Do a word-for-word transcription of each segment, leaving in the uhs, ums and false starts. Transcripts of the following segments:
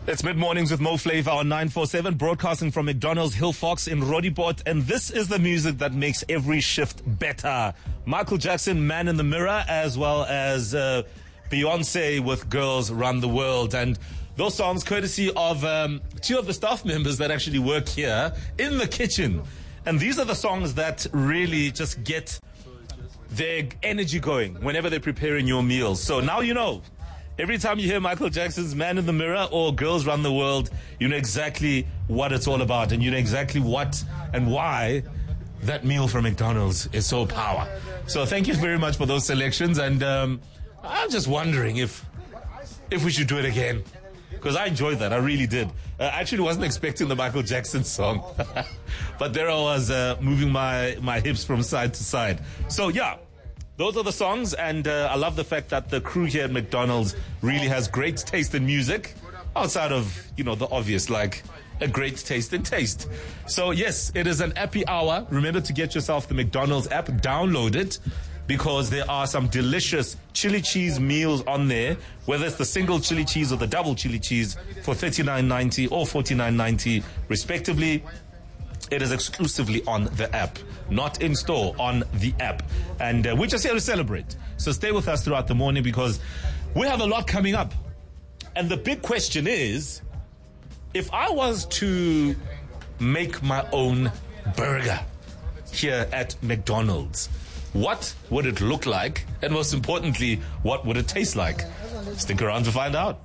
It's mid-mornings with Mo Flava on nine forty-seven, broadcasting from McDonald's Hillfox in Roodepoort, and this is the music that makes every shift better. Michael Jackson, Man in the Mirror, as well as uh, Beyonce with Girls Run the World. And those songs courtesy of um, two of the staff members that actually work here in the kitchen. And these are the songs that really just get their energy going whenever they're preparing your meals. So now you know. Every time you hear Michael Jackson's Man in the Mirror or Girls Run the World, you know exactly what it's all about, and you know exactly what and why that meal from McDonald's is so power. So thank you very much for those selections, and um, I'm just wondering if if we should do it again, because I enjoyed that. I really did. Uh, I actually wasn't expecting the Michael Jackson song, but there I was uh, moving my, my hips from side to side. So yeah. Those are the songs, and uh, I love the fact that the crew here at McDonald's really has great taste in music, outside of, you know, the obvious, like a great taste in taste. So, yes, it is an happy hour. Remember to get yourself the McDonald's app, download it, because there are some delicious chili cheese meals on there, whether it's the single chili cheese or the double chili cheese for thirty-nine ninety or forty-nine ninety, respectively. It is exclusively on the app, not in store, on the app. And uh, we're just here to celebrate. So stay with us throughout the morning, because we have a lot coming up. And the big question is, if I was to make my own burger here at McDonald's, what would it look like? And most importantly, what would it taste like? Stick around to find out.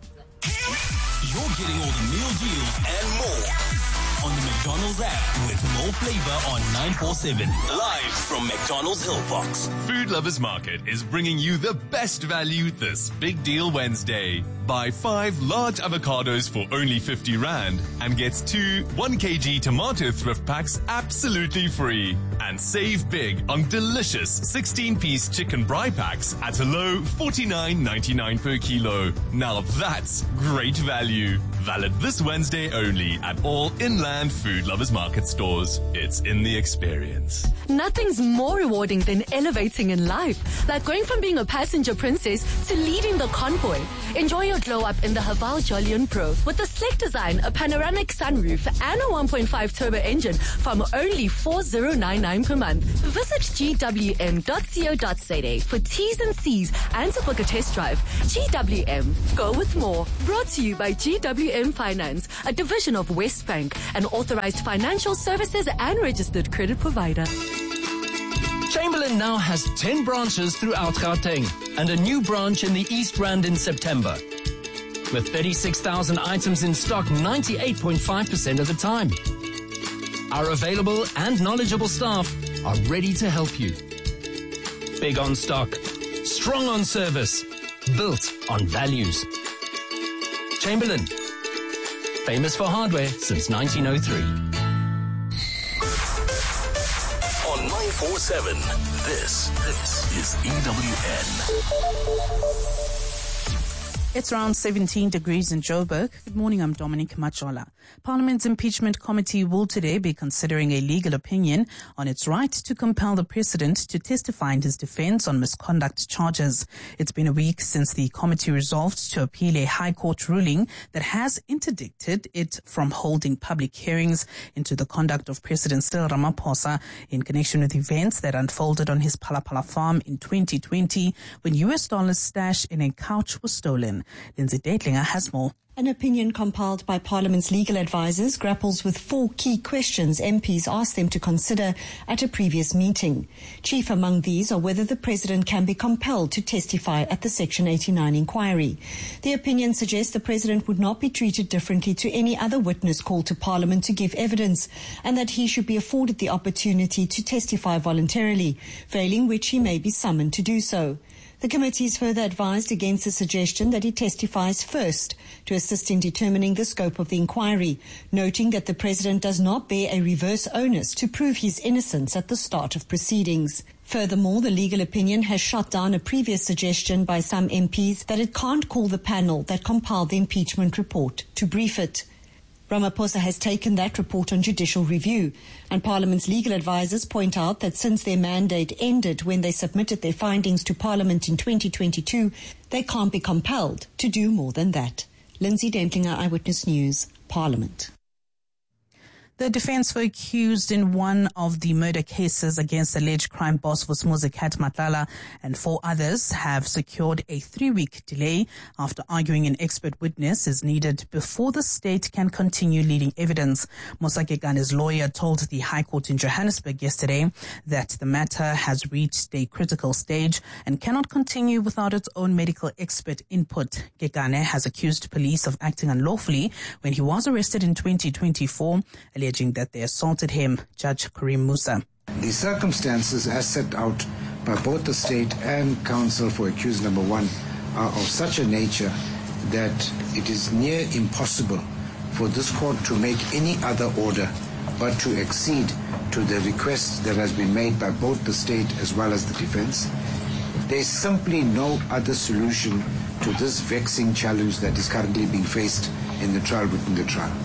You're getting all the meal deals and more on the McDonald's app with Mo Flava on nine forty-seven. Live from McDonald's Hillfox. Food Lovers Market is bringing you the best value this Big Deal Wednesday. Buy five large avocados for only fifty rand and get two one kilogram tomato thrift packs absolutely free. And save big on delicious sixteen-piece chicken braai packs at a low forty-nine ninety-nine per kilo. Now that's great value. Valid this Wednesday only at all inland Food Lovers Market stores. It's in the experience. Nothing's more rewarding than elevating in life, like going from being a passenger princess to leading the convoy. Enjoy your glow up in the Haval Jolion Pro with a slick design, a panoramic sunroof, and a one point five turbo engine from only four thousand ninety-nine per month. Visit g w m dot co dot z a for T's and C's and to book a test drive. G W M, go with more. Brought to you by G W M Finance, a division of Westbank, an authorized financial services and registered credit provider. Chamberlain now has ten branches throughout Gauteng and a new branch in the East Rand in September. With thirty-six thousand items in stock ninety-eight point five percent of the time. Our available and knowledgeable staff are ready to help you. Big on stock, strong on service, built on values. Chamberlain, famous for hardware since nineteen oh three. On nine forty-seven, this, this is E W N. It's around seventeen degrees in Joburg. Good morning, I'm Dominic Machola. Parliament's Impeachment Committee will today be considering a legal opinion on its right to compel the President to testify in his defense on misconduct charges. It's been a week since the committee resolved to appeal a High Court ruling that has interdicted it from holding public hearings into the conduct of President Cyril Ramaphosa in connection with events that unfolded on his Phalaphala farm in twenty twenty when U S dollars stashed in a couch was stolen. Lindsay Deitlinger has more. An opinion compiled by Parliament's legal advisers grapples with four key questions M Ps asked them to consider at a previous meeting. Chief among these are whether the President can be compelled to testify at the Section eighty-nine inquiry. The opinion suggests the President would not be treated differently to any other witness called to Parliament to give evidence, and that he should be afforded the opportunity to testify voluntarily, failing which he may be summoned to do so. The committee is further advised against the suggestion that he testifies first to assist in determining the scope of the inquiry, noting that the President does not bear a reverse onus to prove his innocence at the start of proceedings. Furthermore, the legal opinion has shot down a previous suggestion by some M Ps that it can't call the panel that compiled the impeachment report to brief it. Ramaphosa has taken that report on judicial review, and Parliament's legal advisers point out that since their mandate ended when they submitted their findings to Parliament in twenty twenty-two, they can't be compelled to do more than that. Lindsay Dentlinger, Eyewitness News, Parliament. The defense were accused in one of the murder cases against alleged crime boss Vusumuzi Kat Matlala and four others have secured a three-week delay after arguing an expert witness is needed before the state can continue leading evidence. Musa Kegane's lawyer told the High Court in Johannesburg yesterday that the matter has reached a critical stage and cannot continue without its own medical expert input. Kegane has accused police of acting unlawfully when he was arrested in twenty twenty-four, alleging that they assaulted him. Judge Karim Musa. The circumstances as set out by both the state and counsel for accused number one are of such a nature that it is near impossible for this court to make any other order but to accede to the request that has been made by both the state as well as the defense. There is simply no other solution to this vexing challenge that is currently being faced in the trial within the trial.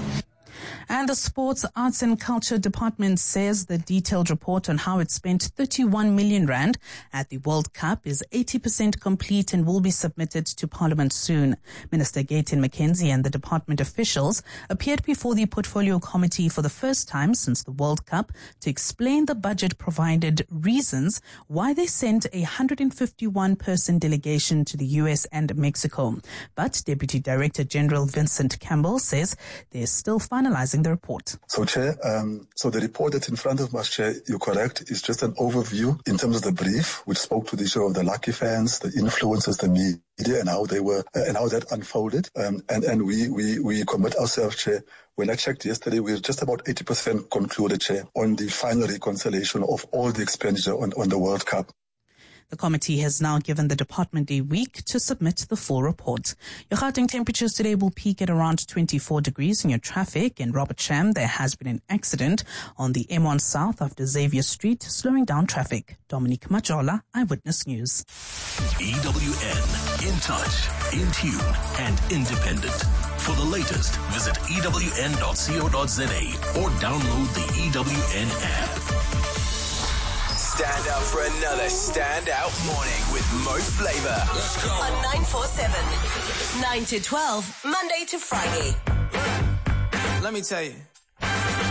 And the Sports, Arts and Culture Department says the detailed report on how it spent thirty-one million rand at the World Cup is eighty percent complete and will be submitted to Parliament soon. Minister Gayton McKenzie and the department officials appeared before the Portfolio Committee for the first time since the World Cup to explain the budget provided reasons why they sent a one hundred fifty-one person delegation to the U S and Mexico. But Deputy Director General Vincent Campbell says they're still finalizing the report. So, Chair, um, so the report that's in front of us, Chair, you're correct, is just an overview in terms of the brief, which spoke to the issue of the lucky fans, the influencers, the media, and how they were, uh, and how that unfolded. Um, and and we, we, we commit ourselves, Chair. When I checked yesterday, we were just about eighty percent concluded, Chair, on the final reconciliation of all the expenditure on, on the World Cup. The committee has now given the department a week to submit the full report. Your Gauteng temperatures today will peak at around twenty-four degrees in your traffic. In Robert Sham, there has been an accident on the M one South after Xavier Street, slowing down traffic. Dominique Majola, Eyewitness News. E W N, in touch, in tune, and independent. For the latest, visit E W N dot co dot za or download the E W N app. Stand up for another standout morning with Mo Flava. Let's go. On nine forty-seven, nine to twelve, Monday to Friday. Let me tell you.